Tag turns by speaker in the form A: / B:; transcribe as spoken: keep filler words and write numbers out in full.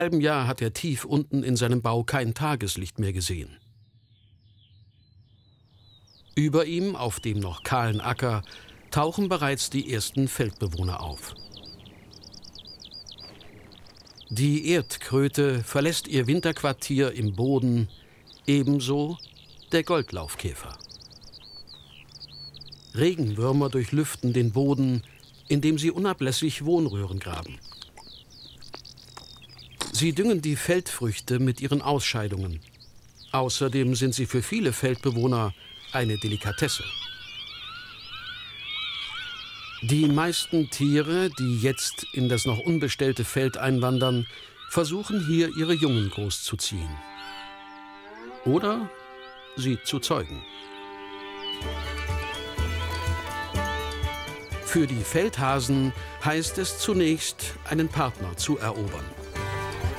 A: Im halben Jahr hat er tief unten in seinem Bau kein Tageslicht mehr gesehen. Über ihm, auf dem noch kahlen Acker, tauchen bereits die ersten Feldbewohner auf. Die Erdkröte verlässt ihr Winterquartier im Boden, ebenso der Goldlaufkäfer. Regenwürmer durchlüften den Boden, indem sie unablässig Wohnröhren graben. Sie düngen die Feldfrüchte mit ihren Ausscheidungen. Außerdem sind sie für viele Feldbewohner eine Delikatesse. Die meisten Tiere, die jetzt in das noch unbestellte Feld einwandern, versuchen hier ihre Jungen großzuziehen. Oder sie zu zeugen. Für die Feldhasen heißt es zunächst, einen Partner zu erobern.